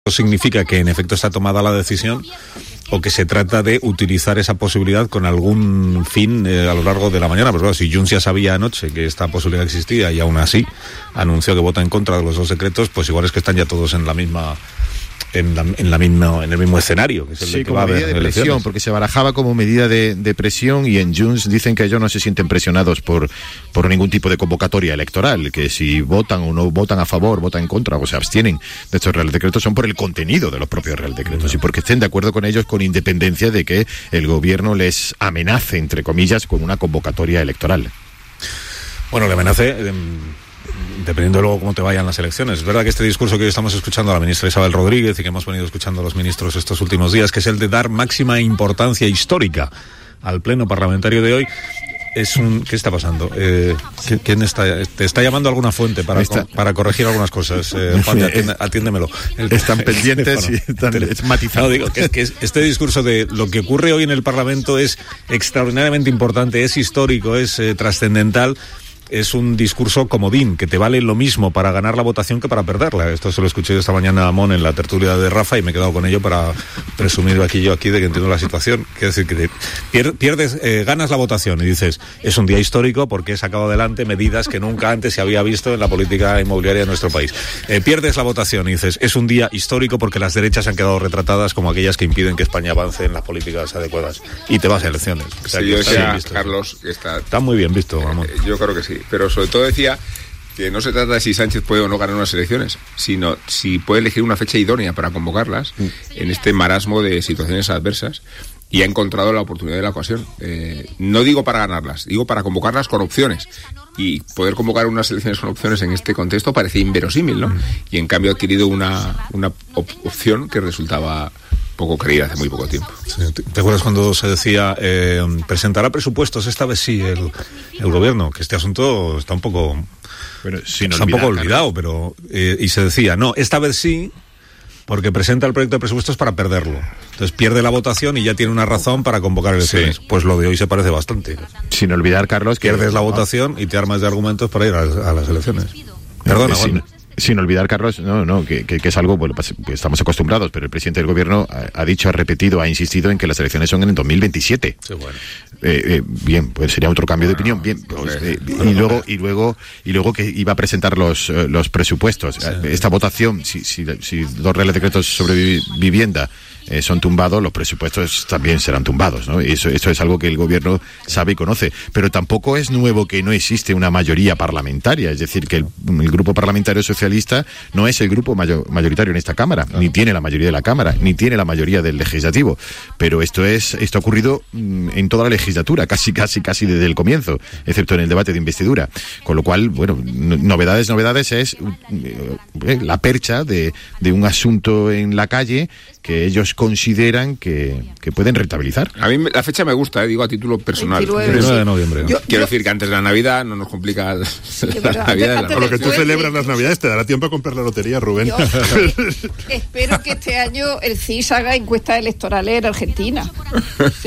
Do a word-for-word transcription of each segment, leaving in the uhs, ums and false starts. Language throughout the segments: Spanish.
significa que en efecto está tomada la decisión o que se trata de utilizar esa posibilidad con algún fin eh, a lo largo de la mañana. Pues bueno, si Junts ya sabía anoche que esta posibilidad existía y aún así anunció que vota en contra de los dos decretos, pues igual es que están ya todos en la misma... En, la, en, la misma, en el mismo escenario, que es el sí, de que como va a medida haber de presión, elecciones. porque se barajaba como medida de, de presión, y en Junts dicen que ellos no se sienten presionados por, por ningún tipo de convocatoria electoral, que si votan o no votan a favor, votan en contra o se abstienen de estos reales decretos son por el contenido de los propios reales decretos, no. y porque estén de acuerdo con ellos, con independencia de que el gobierno les amenace, entre comillas, con una convocatoria electoral. Bueno, le amenace... Eh, dependiendo de luego cómo te vayan las elecciones. Es verdad que este discurso que hoy estamos escuchando a la ministra Isabel Rodríguez y que hemos venido escuchando a los ministros estos últimos días, que es el de dar máxima importancia histórica al pleno parlamentario de hoy, es un... ¿Qué está pasando? Eh, ¿Quién está? ¿Te está llamando alguna fuente para, co- para corregir algunas cosas? Eh, Juan, atiende, atiéndemelo. El, están pendientes y están matizando. No, digo, que, que este discurso de lo que ocurre hoy en el Parlamento es extraordinariamente importante, es histórico, es eh, trascendental. Es un discurso comodín, que te vale lo mismo para ganar la votación que para perderla. Esto se lo escuché esta mañana a Mon en la tertulia de Rafa y me he quedado con ello para presumir aquí yo aquí de que entiendo la situación. Quiero decir que te pierdes, eh, ganas la votación y dices, es un día histórico porque he sacado adelante medidas que nunca antes se había visto en la política inmobiliaria de nuestro país. Eh, pierdes la votación y dices, es un día histórico porque las derechas han quedado retratadas como aquellas que impiden que España avance en las políticas adecuadas. Y te vas a elecciones. O sea, sí, yo decía, visto, Carlos, que está... Está muy bien visto, vamos. Eh, yo creo que sí. Pero sobre todo decía que no se trata de si Sánchez puede o no ganar unas elecciones, sino si puede elegir una fecha idónea para convocarlas en este marasmo de situaciones adversas, y ha encontrado la oportunidad de la ocasión. Eh, no digo para ganarlas, digo para convocarlas con opciones. Y poder convocar unas elecciones con opciones en este contexto parecía inverosímil, ¿no? Y en cambio ha adquirido una, una op- opción que resultaba poco creída hace muy poco tiempo. Sí, ¿te acuerdas cuando se decía eh, presentará presupuestos esta vez sí el, el gobierno? Que este asunto está un poco bueno, sin está olvidar, un poco olvidado, pero eh, y se decía, no, esta vez sí, porque presenta el proyecto de presupuestos para perderlo. Entonces pierde la votación y ya tiene una razón para convocar elecciones. Sí. Pues lo de hoy se parece bastante. Sin olvidar, Carlos, que pierdes la votación y te armas de argumentos para ir a, a las elecciones. Perdona, Juan. Sí. Sin olvidar, Carlos, no, no, que, que, que es algo, bueno, pues, que estamos acostumbrados, pero el presidente del gobierno ha, ha dicho, ha repetido, ha insistido en que las elecciones son en el dos mil veintisiete. Sí, bueno. Eh, eh, bien, pues sería otro cambio de opinión. Bien, pues, eh, y luego, y luego, y luego que iba a presentar los eh, los presupuestos. Sí. Esta votación, si, si, si dos reales decretos sobre vivienda eh, son tumbados, los presupuestos también serán tumbados, ¿no? Y eso, eso es algo que el gobierno sabe y conoce. Pero tampoco es nuevo que no existe una mayoría parlamentaria, es decir, que el, el grupo parlamentario socialista no es el grupo mayor, mayoritario en esta Cámara, claro. Ni tiene la mayoría de la Cámara, ni tiene la mayoría del Legislativo. Pero esto es esto ha ocurrido mm, en toda la legislatura, casi, casi, casi desde el comienzo, excepto en el debate de investidura. Con lo cual, bueno, novedades, novedades es eh, la percha de, de un asunto en la calle que ellos consideran que, que pueden rentabilizar. A mí la fecha me gusta, eh, digo a título personal. veintinueve de noviembre. ¿no? Yo, Quiero yo... decir que antes de la Navidad no nos complica sí, las Navidades. Con lo que tú celebras las Navidades te dará tiempo a comprar la lotería, Rubén. Yo, eh, espero que este año el C I S haga encuestas electorales en Argentina. Sí.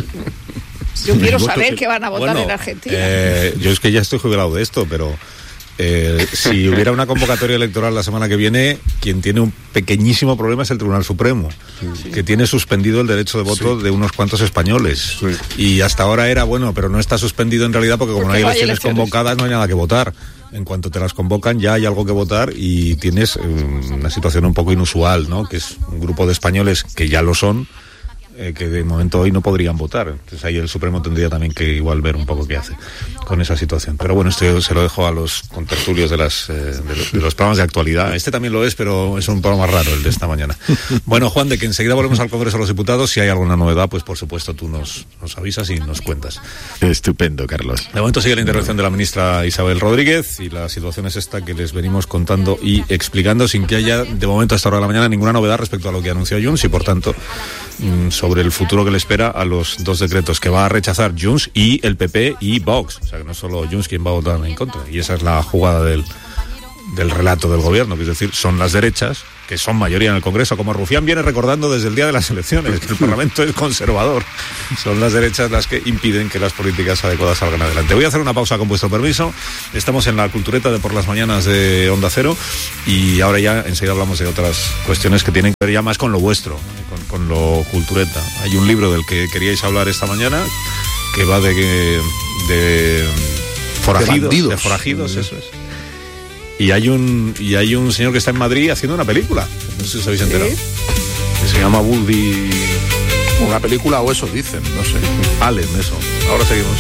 Yo quiero saber que van a votar bueno, en Argentina. Eh, yo es que ya estoy jubilado de esto, pero... Eh, si hubiera una convocatoria electoral la semana que viene, quien tiene un pequeñísimo problema es el Tribunal Supremo, sí. que tiene suspendido el derecho de voto sí. de unos cuantos españoles. Sí. Y hasta ahora era, bueno, pero no está suspendido en realidad porque como porque no hay elecciones, elecciones convocadas no hay nada que votar. En cuanto te las convocan ya hay algo que votar y tienes um, una situación un poco inusual, ¿no? Que es un grupo de españoles que ya lo son, Eh, que de momento hoy no podrían votar. Entonces ahí el Supremo tendría también que igual ver un poco qué hace con esa situación. Pero bueno, esto se lo dejo a los contertulios de, las, eh, de, los, de los programas de actualidad. Este también lo es, pero es un programa raro el de esta mañana. Bueno, Juan, de que enseguida volvemos al Congreso de los Diputados. Si hay alguna novedad, pues por supuesto tú nos, nos avisas y nos cuentas. Estupendo, Carlos. De momento sigue la intervención de la ministra Isabel Rodríguez y la situación es esta que les venimos contando y explicando sin que haya, de momento a esta hora de la mañana, ninguna novedad respecto a lo que anunció Junts y por tanto sobre el futuro que le espera a los dos decretos que va a rechazar Junts y el P P y Vox. O sea que no es solo Junts quien va a votar en contra. Y esa es la jugada del, del relato del gobierno, que es decir, son las derechas que son mayoría en el Congreso, como Rufián viene recordando desde el día de las elecciones, que el Parlamento es conservador. Son las derechas las que impiden que las políticas adecuadas salgan adelante. Voy a hacer una pausa con vuestro permiso. Estamos en la cultureta de por las mañanas de Onda Cero y ahora ya enseguida hablamos de otras cuestiones que tienen que ver ya más con lo vuestro, con, con lo cultureta. Hay un libro del que queríais hablar esta mañana que va de, de forajidos, de, de forajidos, eso es. Y hay un y hay un señor que está en Madrid haciendo una película. No sé si os habéis enterado. ¿Sí? Que se llama Woody. Una película o eso dicen, no sé. Allen, eso. Ahora seguimos.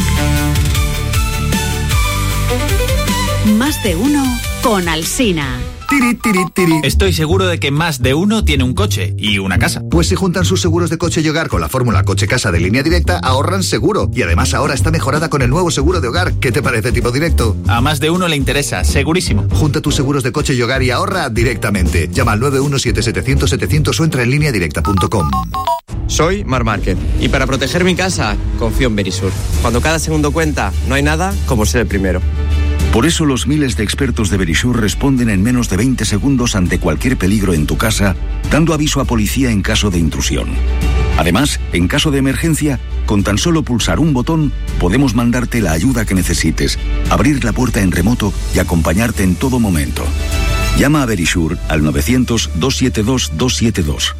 Más de uno con Alsina. Tiri, tiri, tiri. Estoy seguro de que más de uno tiene un coche y una casa. Pues si juntan sus seguros de coche y hogar con la fórmula coche-casa de Línea Directa, ahorran seguro. Y además ahora está mejorada con el nuevo seguro de hogar. ¿Qué te parece, Tipo Directo? A más de uno le interesa, segurísimo. Junta tus seguros de coche y hogar y ahorra directamente. Llama al nueve uno siete siete cero cero siete cero cero o entra en línea directa punto com. Soy Mar Márquez y para proteger mi casa confío en Verisur. Cuando cada segundo cuenta, no hay nada como ser el primero. Por eso los miles de expertos de Verisur responden en menos de veinte segundos ante cualquier peligro en tu casa, dando aviso a policía en caso de intrusión. Además, en caso de emergencia, con tan solo pulsar un botón, podemos mandarte la ayuda que necesites, abrir la puerta en remoto y acompañarte en todo momento. Llama a Verisur al novecientos, doscientos setenta y dos, doscientos setenta y dos.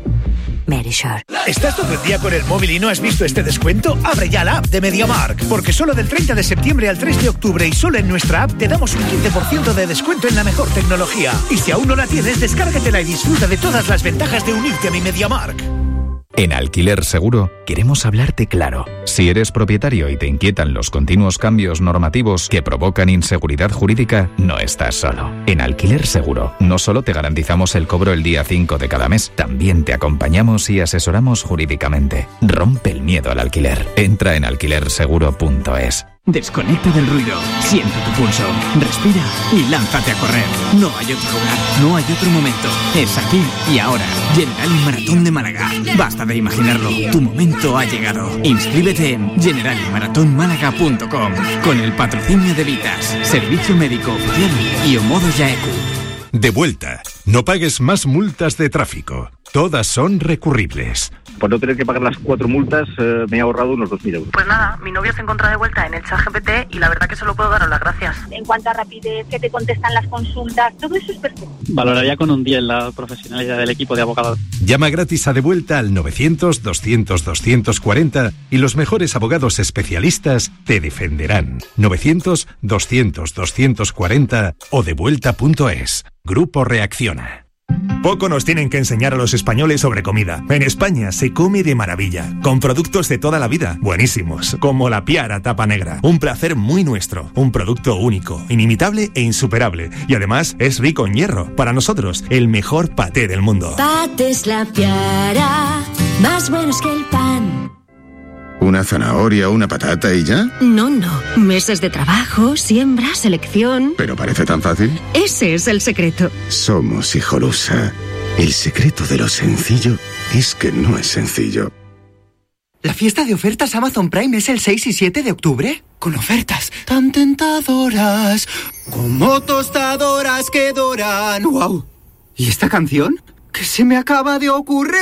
Verisur. ¿Estás todo el día con el móvil y no has visto este descuento? Abre ya la app de MediaMarkt, porque solo del treinta de septiembre al tres de octubre y solo en nuestra app te damos un quince por ciento de descuento en la mejor tecnología. Y si aún no la tienes, descárgatela y disfruta de todas las ventajas de unirte a mi MediaMarkt. En Alquiler Seguro queremos hablarte claro. Si eres propietario y te inquietan los continuos cambios normativos que provocan inseguridad jurídica, no estás solo. En Alquiler Seguro no solo te garantizamos el cobro el día cinco de cada mes, también te acompañamos y asesoramos jurídicamente. Rompe el miedo al alquiler. Entra en alquiler seguro punto es. Desconecta del ruido, siente tu pulso, respira y lánzate a correr. No hay otro lugar, no hay otro momento. Es aquí y ahora. Generali Maratón de Málaga. Basta de imaginarlo, tu momento ha llegado. Inscríbete en generali maratón málaga punto com con el patrocinio de Vitas, Servicio Médico Oficial y Omodo Yaeku. De vuelta, no pagues más multas de tráfico. Todas son recurribles. Por no tener que pagar las cuatro multas, eh, me he ahorrado unos dos mil euros. Pues nada, mi novio se encuentra de vuelta en el ChatGPT y la verdad que solo puedo daros las gracias. En cuanto a rapidez, que te contestan las consultas, todo eso es perfecto. Valoraría con un diez la profesionalidad del equipo de abogados. Llama gratis a De Vuelta al novecientos, doscientos, doscientos cuarenta y los mejores abogados especialistas te defenderán. novecientos, doscientos, doscientos cuarenta o devuelta punto es. Grupo Reacciona. Poco nos tienen que enseñar a los españoles sobre comida. En España se come de maravilla, con productos de toda la vida, buenísimos, como la Piara Tapa Negra. Un placer muy nuestro, un producto único, inimitable e insuperable. Y además es rico en hierro. Para nosotros, el mejor paté del mundo. Patés La Piara, más buenos que el pan. ¿Una zanahoria o una patata y ya? No, no. Meses de trabajo, siembra, selección... ¿Pero parece tan fácil? Ese es el secreto. Somos Hijolusa. El secreto de lo sencillo es que no es sencillo. ¿La fiesta de ofertas Amazon Prime es el seis y siete de octubre? Con ofertas tan tentadoras, como tostadoras que doran. ¡Wow! ¿Y esta canción? ¿Qué se me acaba de ocurrir?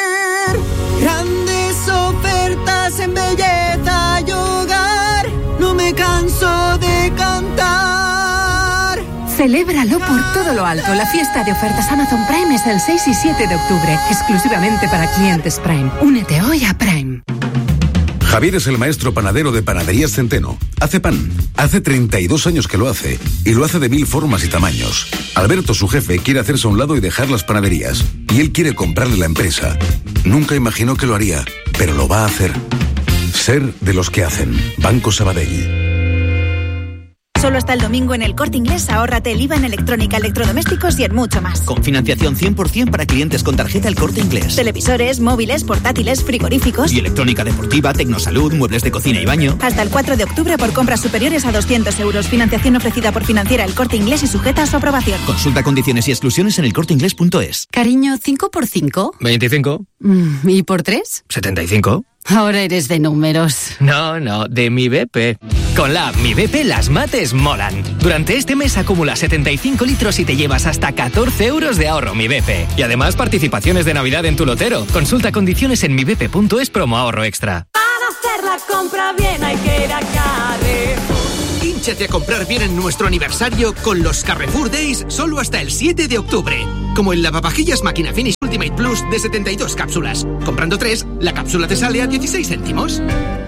Grandes ofertas en belleza y hogar, no me canso de cantar. Celébralo por todo lo alto. La fiesta de ofertas Amazon Prime es el seis y siete de octubre, exclusivamente para clientes Prime. Únete hoy a Prime. Javier es el maestro panadero de Panaderías Centeno. Hace pan. Hace treinta y dos años que lo hace. Y lo hace de mil formas y tamaños. Alberto, su jefe, quiere hacerse a un lado y dejar las panaderías. Y él quiere comprarle la empresa. Nunca imaginó que lo haría, pero lo va a hacer. Ser de los que hacen. Banco Sabadell. Solo hasta el domingo en El Corte Inglés ahórrate el I V A en electrónica, electrodomésticos y en mucho más. Con financiación cien por ciento para clientes con tarjeta El Corte Inglés. Televisores, móviles, portátiles, frigoríficos. Y electrónica deportiva, tecnosalud, muebles de cocina y baño. Hasta el cuatro de octubre por compras superiores a doscientos euros. Financiación ofrecida por Financiera El Corte Inglés y sujeta a su aprobación. Consulta condiciones y exclusiones en el corte inglés punto es. Cariño, ¿cinco por cinco? veinticinco. Mm, ¿Y por tres? setenta y cinco. Ahora eres de números. No, no, de mi B P. Con la app Mi B P las mates molan. Durante este mes acumula setenta y cinco litros y te llevas hasta catorce euros de ahorro Mi B P. Y además participaciones de Navidad en tu lotero. Consulta condiciones en mi b p punto es promo ahorro extra. Para hacer la compra bien hay que ir a Carrefour. Hínchate a comprar bien en nuestro aniversario con los Carrefour Days solo hasta el siete de octubre. Como el lavavajillas Máquina Finish Ultimate Plus de setenta y dos cápsulas. Comprando tres, la cápsula te sale a dieciséis céntimos.